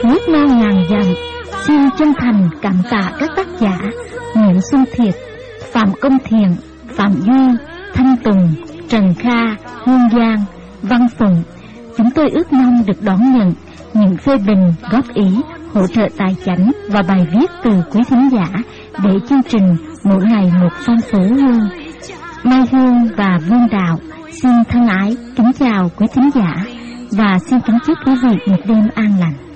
nước non ngàn dặm xin chân thành cảm tạ các tác giả Nguyễn Xuân Thiệt, Phạm Công Thiện, Phạm Duy, Thanh Tùng, Trần Kha, Hương Giang, Văn Phụng. Chúng tôi ước mong được đón nhận những phê bình, góp ý, hỗ trợ tài chánh và bài viết từ quý thính giả để chương trình mỗi ngày một phong phú hơn. Mai Hương và Vương Đạo xin thân ái kính chào quý thính giả và xin kính chúc quý vị một đêm an lành.